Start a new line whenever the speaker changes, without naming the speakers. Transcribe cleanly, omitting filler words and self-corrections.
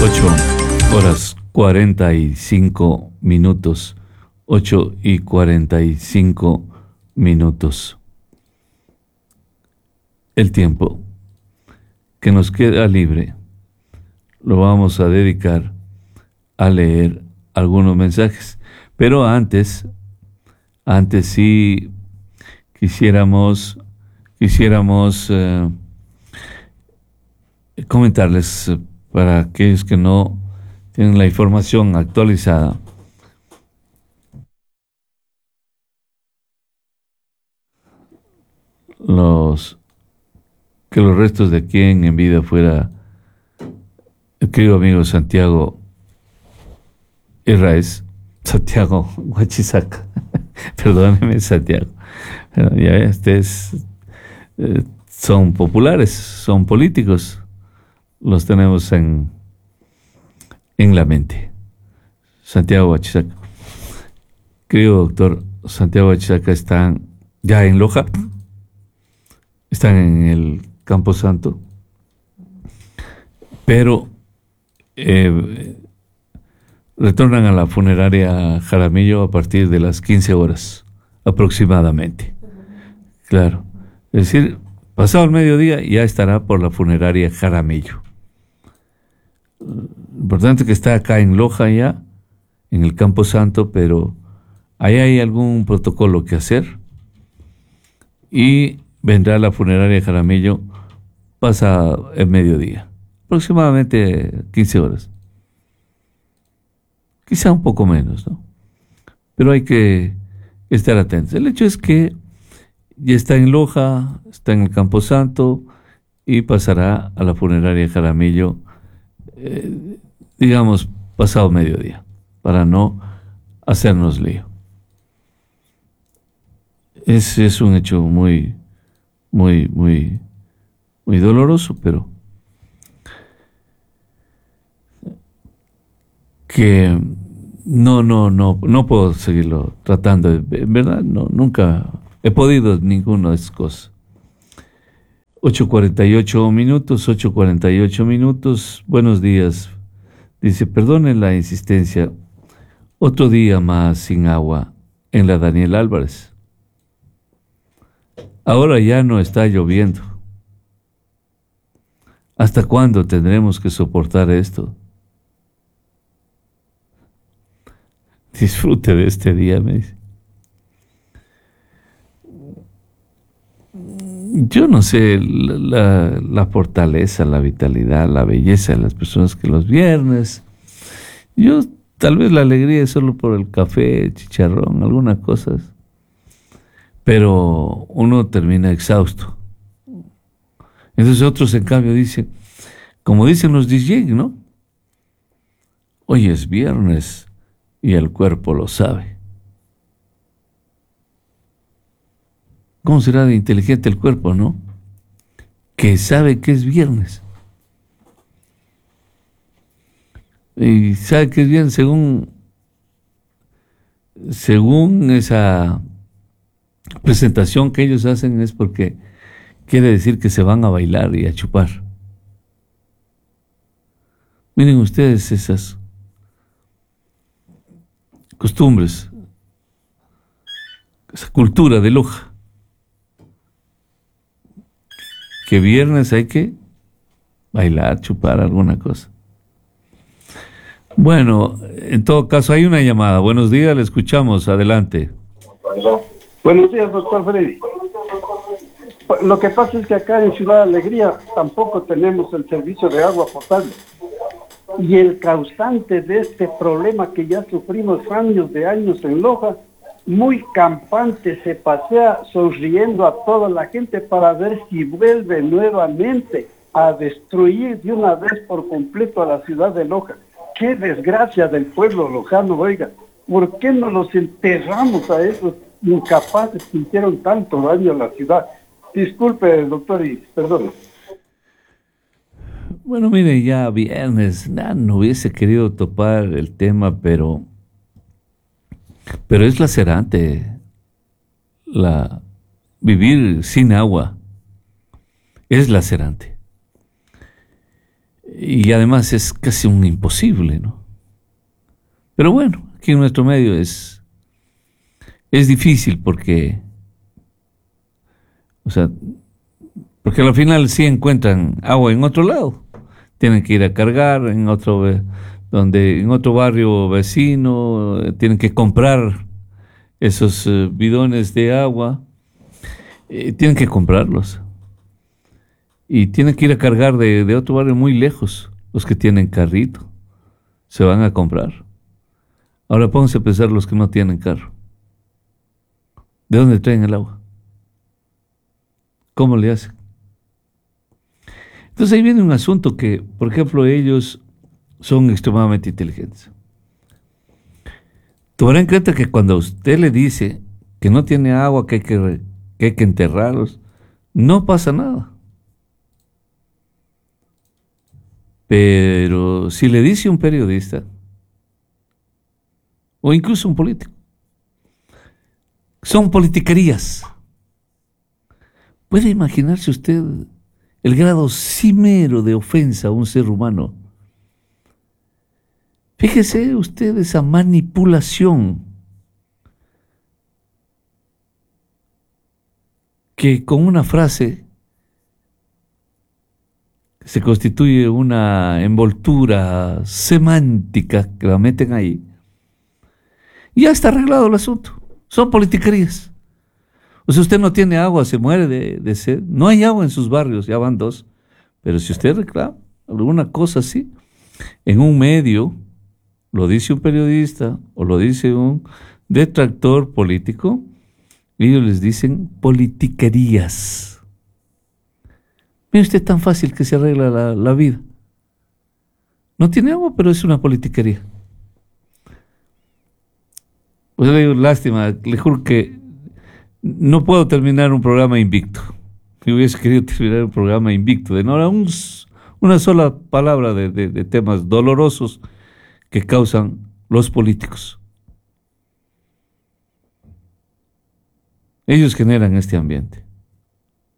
8:45. 8:45. El tiempo que nos queda libre lo vamos a dedicar a leer algunos mensajes. Pero antes sí quisiéramos comentarles, para aquellos que no tienen la información actualizada, que los restos de quien en vida fuera el querido amigo Santiago Herráez, Santiago Huachisaca, perdóneme, Santiago, pero ya ustedes son populares, son políticos, los tenemos en la mente. Santiago Huachisaca, querido doctor Santiago Huachisaca, están ya en Loja, están en el Campo Santo, pero retornan a la funeraria Jaramillo a partir de las 15 horas aproximadamente. Claro, es decir, pasado el mediodía ya estará por la funeraria Jaramillo. Importante que está acá en Loja ya, en el Campo Santo, pero ahí hay algún protocolo que hacer y vendrá a la funeraria Jaramillo pasa el mediodía, aproximadamente 15 horas. Quizá un poco menos, ¿no? Pero hay que estar atentos. El hecho es que ya está en Loja, está en el Campo Santo y pasará a la funeraria Jaramillo, digamos, pasado mediodía, para no hacernos lío. Es un hecho muy doloroso, pero que no puedo seguirlo tratando. En verdad, no, nunca he podido ninguna de esas cosas. 8:48. Buenos días. Dice, perdone la insistencia. Otro día más sin agua en la Daniel Álvarez. Ahora ya no está lloviendo. ¿Hasta cuándo tendremos que soportar esto? Disfrute de este día, me dice. Yo no sé la fortaleza, la vitalidad, la belleza de las personas que los viernes, yo tal vez la alegría es solo por el café, chicharrón, algunas cosas, pero uno termina exhausto. Entonces otros en cambio dicen, como dicen los DJ, ¿no? Hoy es viernes y el cuerpo lo sabe. ¿Cómo será de inteligente el cuerpo, no? Que sabe que es viernes. Y sabe que es viernes según esa presentación que ellos hacen, es porque quiere decir que se van a bailar y a chupar. Miren ustedes esas costumbres, esa cultura de Loja, que viernes hay que bailar, chupar, alguna cosa. Bueno, en todo caso hay una llamada. Buenos días, le escuchamos, adelante.
Buenos días, doctor Freddy. Lo que pasa es que acá en Ciudad Alegría tampoco tenemos el servicio de agua potable. Y el causante de este problema que ya sufrimos años en Loja, muy campante, se pasea sonriendo a toda la gente para ver si vuelve nuevamente a destruir de una vez por completo a la ciudad de Loja. ¡Qué desgracia del pueblo lojano, oiga! ¿Por qué no los enterramos a esos incapaces que hicieron tanto daño a la ciudad? Disculpe, doctor, y perdón.
Bueno, mire, ya viernes, no hubiese querido topar el tema, pero es lacerante vivir sin agua. Es lacerante. Y además es casi un imposible, ¿no? Pero bueno, aquí en nuestro medio es difícil porque, o sea, porque al final sí encuentran agua en otro lado. Tienen que ir a cargar en en otro barrio vecino, tienen que comprar esos bidones de agua, tienen que comprarlos. Y tienen que ir a cargar de otro barrio muy lejos. Los que tienen carrito se van a comprar. Ahora pónganse a pensar los que no tienen carro. ¿De dónde traen el agua? ¿Cómo le hacen? Entonces ahí viene un asunto que, por ejemplo, ellos son extremadamente inteligentes. Tomará en cuenta que cuando usted le dice que no tiene agua, que hay que enterrarlos, no pasa nada. Pero si le dice un periodista, o incluso un político, son politiquerías. ¿Puede imaginarse usted el grado cimero de ofensa a un ser humano? Fíjese usted esa manipulación que con una frase se constituye una envoltura semántica que la meten ahí. Y ya está arreglado el asunto. Son politiquerías. O sea, usted no tiene agua, se muere de sed. No hay agua en sus barrios, ya van 2. Pero si usted reclama alguna cosa así, en un medio, lo dice un periodista o lo dice un detractor político, ellos les dicen politiquerías. Mire usted, tan fácil que se arregla la vida. No tiene agua, pero es una politiquería. Pues le digo, lástima, le juro que no puedo terminar un programa invicto. Yo hubiese querido terminar un programa invicto, de no era una sola palabra de temas dolorosos que causan los políticos. Ellos generan este ambiente.